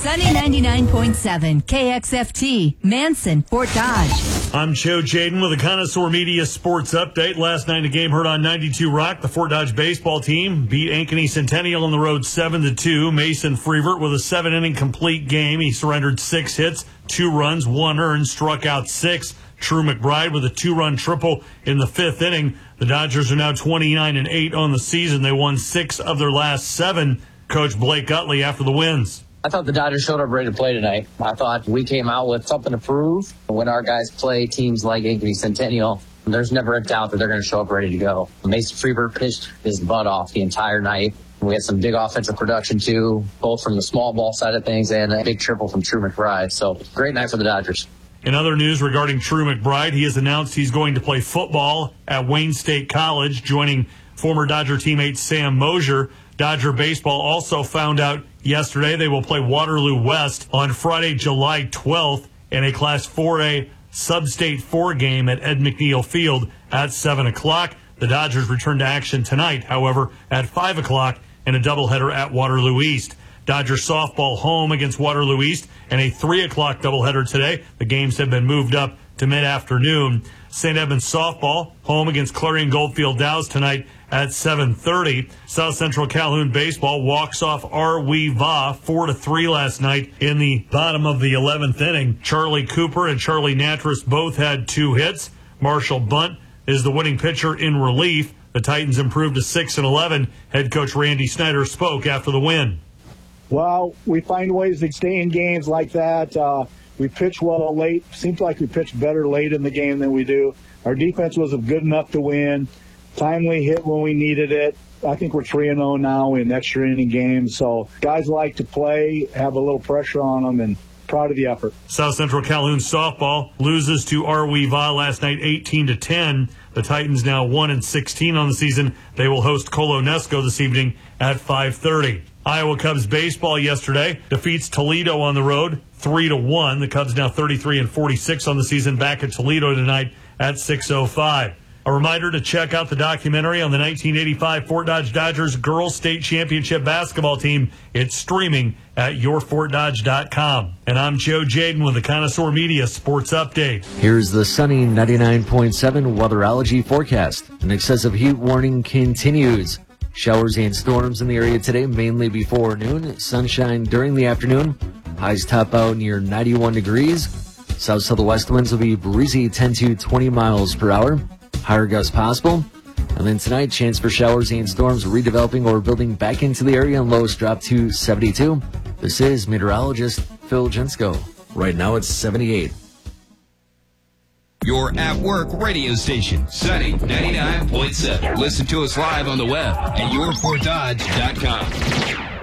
Sunny 99.7 KXFT, Manson, Fort Dodge. I'm Joe Jaden with a Connoisseur Media Sports Update. Last night, a game heard on 92 Rock. The Fort Dodge baseball team beat Ankeny Centennial on the road 7-2. Mason Freevert with a 7-inning complete game. He surrendered 6 hits, 2 runs, 1 earned, struck out 6. True McBride with a 2-run triple in the 5th inning. The Dodgers are now 29-8 on the season. They won 6 of their last 7. Coach Blake Utley after the wins. I thought the Dodgers showed up ready to play tonight. I thought we came out with something to prove. When our guys play teams like Ankeny Centennial, there's never a doubt that they're going to show up ready to go. Mason Freevert pitched his butt off the entire night. We had some big offensive production, too, both from the small ball side of things and a big triple from True McBride. So, great night for the Dodgers. In other news regarding True McBride, he has announced he's going to play football at Wayne State College, joining former Dodger teammate Sam Mosier. Dodger baseball also found out yesterday they will play Waterloo West on Friday, July 12th in a Class 4A Sub-State 4 game at Ed McNeil Field at 7 o'clock. The Dodgers return to action tonight, however, at 5 o'clock in a doubleheader at Waterloo East. Dodger softball home against Waterloo East and a 3 o'clock doubleheader today. The games have been moved up to mid-afternoon. St. Edmunds softball home against Clarion Goldfield Dows tonight at 7:30. South Central Calhoun baseball walks off Arweva 4-3 last night in the bottom of the 11th inning. Charlie Cooper and Charlie Natras both had 2 hits. Marshall Bunt is the winning pitcher in relief. The Titans improved to 6-11. Head coach Randy Snyder spoke after the win. Well, we find ways to stay in games like that. We pitch well late. Seems like we pitch better late in the game than we do. Our defense wasn't good enough to win. Timely hit when we needed it. I think we're 3-0 now in extra inning games. So guys like to play, have a little pressure on them, and proud of the effort. South Central Calhoun softball loses to Arweva last night 18-10. The Titans now 1-16 on the season. They will host Colonesco this evening at 5:30. Iowa Cubs baseball yesterday defeats Toledo on the road 3-1. The Cubs now 33-46 on the season, back at Toledo tonight at 6:05. A reminder to check out the documentary on the 1985 Fort Dodge Dodgers Girls State Championship basketball team. It's streaming at yourfortdodge.com. And I'm Joe Jaden with the Connoisseur Media Sports Update. Here's the sunny 99.7 weatherology forecast. An excessive heat warning continues. Showers and storms in the area today, mainly before noon. Sunshine during the afternoon. Highs top out near 91 degrees. South to the west winds will be breezy 10 to 20 miles per hour. Higher gusts possible. And then tonight, chance for showers and storms redeveloping or building back into the area, and lows drop to 72. This is meteorologist Phil Jensko. Right now it's 78. Your at-work radio station, Sunny 99.7. Listen to us live on the web at yourfortdodge.com.